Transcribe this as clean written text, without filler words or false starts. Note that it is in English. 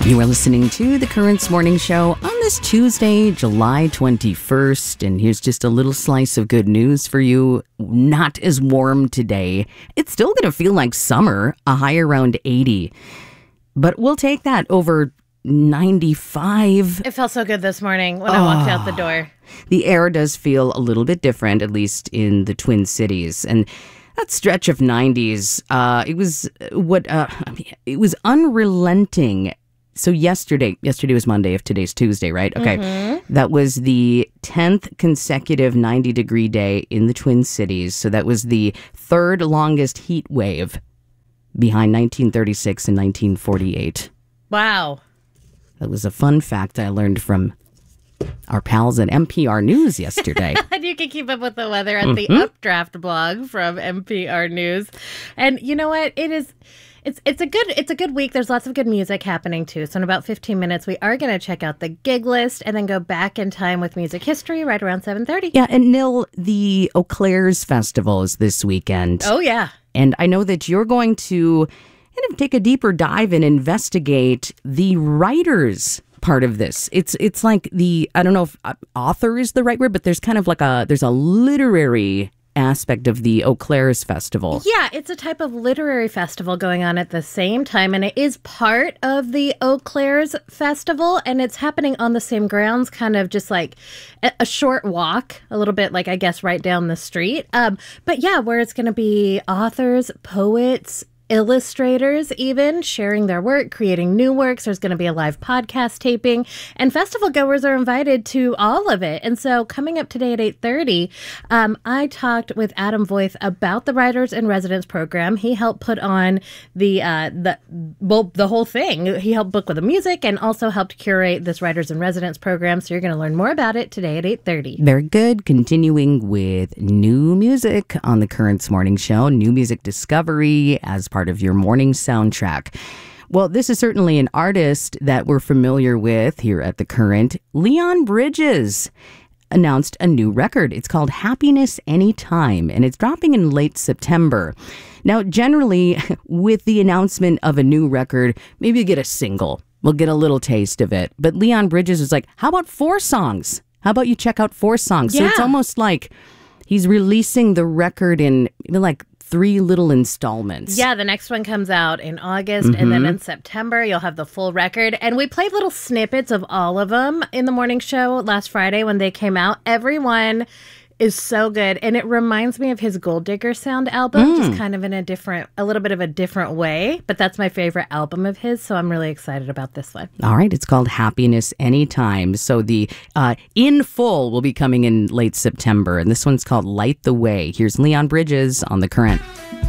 You are listening to the Currents Morning Show on this Tuesday, July 21st. And here's just a little slice of good news for you. Not as warm today. It's still going to feel like summer, a high around 80. But we'll take that over 95. It felt so good this morning when I walked out the door. The air does feel a little bit different, at least in the Twin Cities. And that stretch of 90s, it was unrelenting. So yesterday was Monday, if today's Tuesday, right? Okay. Mm-hmm. That was the 10th consecutive 90-degree day in the Twin Cities. So that was the third longest heat wave behind 1936 and 1948. Wow. That was a fun fact I learned from our pals at NPR News yesterday. And you can keep up with the weather at the Updraft blog from NPR News. And you know what? It's a good week. There's lots of good music happening too. So in about 15 minutes, we are going to check out the gig list and then go back in time with music history right around 7:30. Yeah, and Nil, the Eau Claire's Festival is this weekend. Oh yeah. And I know that you're going to kind of take a deeper dive and investigate the writers part of this. It's like I don't know if author is the right word, but there's kind of like there's a literary aspect of the Eau Claire's Festival. Yeah, it's a type of literary festival going on at the same time, and it is part of the Eau Claire's Festival, and it's happening on the same grounds, kind of just like a short walk, a little bit like, I guess, right down the street. But yeah, where it's going to be authors, poets, illustrators even sharing their work, creating new works. There's going to be a live podcast taping, and festival goers are invited to all of it. And so coming up today at 8:30, I talked with Adam Voith about the Writers in Residence program. He helped put on the whole thing. He helped book with the music and also helped curate this Writers in Residence program. So you're going to learn more about it today at 8:30. Very good. Continuing with new music on the Currents Morning Show, new music discovery as part of your morning soundtrack. Well, this is certainly an artist that we're familiar with here at The Current. Leon Bridges announced a new record. It's called Happiness Anytime, and it's dropping in late September. Now, generally, with the announcement of a new record, maybe you get a single. We'll get a little taste of it. But Leon Bridges was like, how about 4 songs? How about you check out 4 songs? Yeah. So it's almost like he's releasing the record in like 3 little installments. Yeah, the next one comes out in August, and then in September, you'll have the full record. And we played little snippets of all of them in the morning show last Friday when they came out. Everyone is so good, and it reminds me of his Gold Digger Sound album, just kind of in a little bit of a different way. But that's my favorite album of his, so I'm really excited about this one. All right, it's called Happiness Anytime. So the In Full will be coming in late September, and this one's called Light the Way. Here's Leon Bridges on The Current.